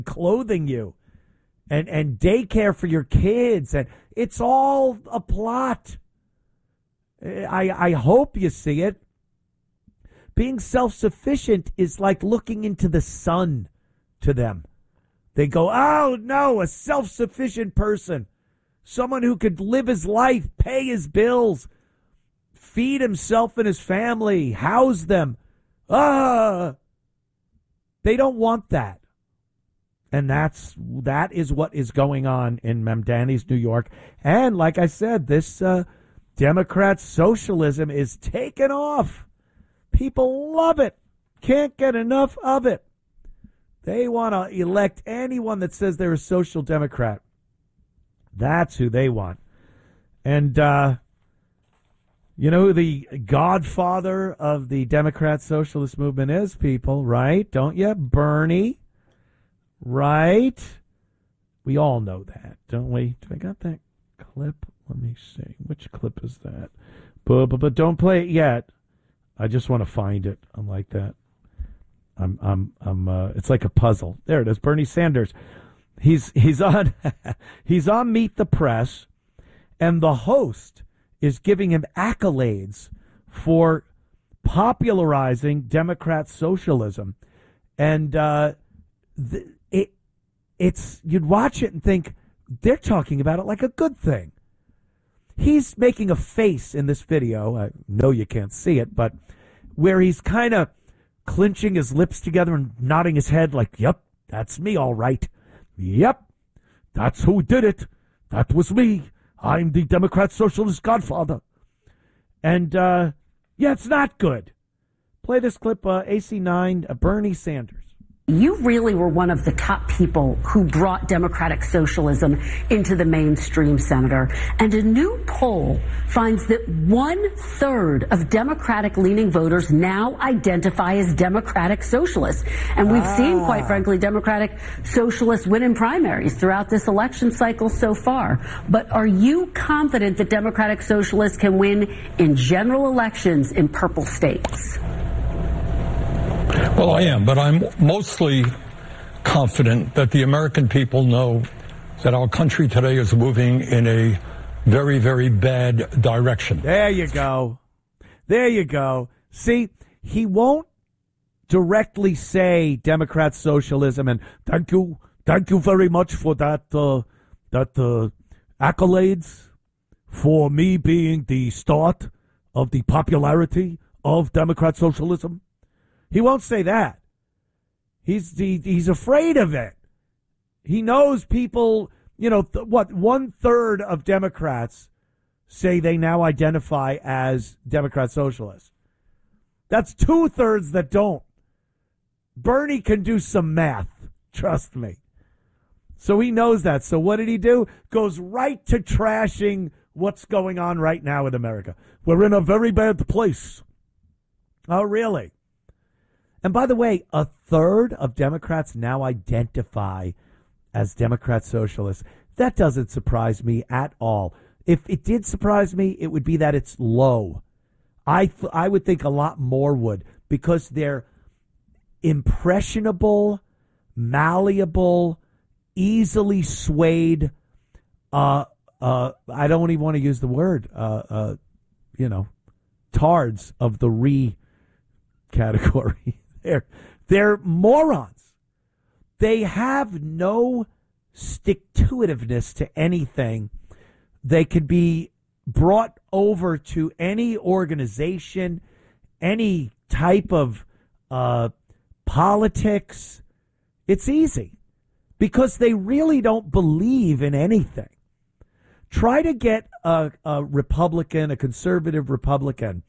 clothing you and daycare for your kids. And it's all a plot. I hope you see it. Being self-sufficient is like looking into the sun to them. They go, oh, no, a self-sufficient person. Someone who could live his life, pay his bills, feed himself and his family, house them. They don't want that. And that is what is going on in Mamdani's New York. And like I said, this Democrat socialism is taking off. People love it. Can't get enough of it. They want to elect anyone that says they're a social democrat. That's who they want. And you know who the godfather of the Democrat socialist movement is, people, right? Don't you? Bernie. Right? We all know that, don't we? Do I got that clip? Let me see. Which clip is that? But don't play it yet. I just want to find it. I'm like that. It's like a puzzle. There it is. Bernie Sanders. He's on he's on Meet the Press, and the host is giving him accolades for popularizing Democrat socialism. And it's you'd watch it and think they're talking about it like a good thing. He's making a face in this video. I know you can't see it, but where he's kind of clenching his lips together and nodding his head like, yep, that's me, all right. Yep, that's who did it. That was me. I'm the Democrat socialist godfather. And, yeah, it's not good. Play this clip, AC9, Bernie Sanders. You really were one of the top people who brought democratic socialism into the mainstream, Senator. And a new poll finds that 1/3 of Democratic-leaning voters now identify as democratic socialists. And we've seen, quite frankly, democratic socialists win in primaries throughout this election cycle so far. But are you confident that democratic socialists can win in general elections in purple states? Well, I am, but I'm mostly confident that the American people know that our country today is moving in a very, very bad direction. There you go. There you go. See, he won't directly say Democrat socialism and thank you very much for that accolades for me being the start of the popularity of Democrat socialism. He won't say that. He's afraid of it. He knows people, you know, 1/3 of Democrats say they now identify as Democrat socialists. That's 2/3 that don't. Bernie can do some math, trust me. So he knows that. So what did he do? Goes right to trashing what's going on right now in America. We're in a very bad place. Oh, really? And by the way, 1/3 of Democrats now identify as Democrat socialists. That doesn't surprise me at all. If it did surprise me, it would be that it's low. I would think a lot more would, because they're impressionable, malleable, easily swayed. I don't even want to use the word, tards of the category. They're morons. They have no stick-to-itiveness to anything. They could be brought over to any organization, any type of politics. It's easy because they really don't believe in anything. Try to get a Republican, a conservative Republican,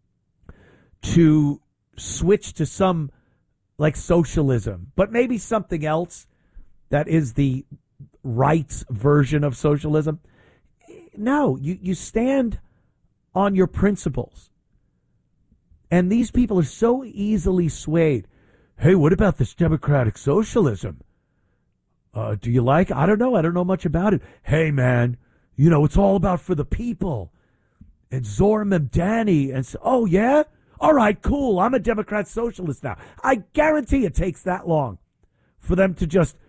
to switch to some like socialism, but maybe something else that is the right version of socialism. No, you stand on your principles. And these people are so easily swayed. Hey, what about this democratic socialism? Do you like it? I don't know. I don't know much about it. Hey, man, it's all about for the people. And Zohar Mamdani. And so, oh, yeah? All right, cool. I'm a Democrat socialist now. I guarantee it takes that long for them to just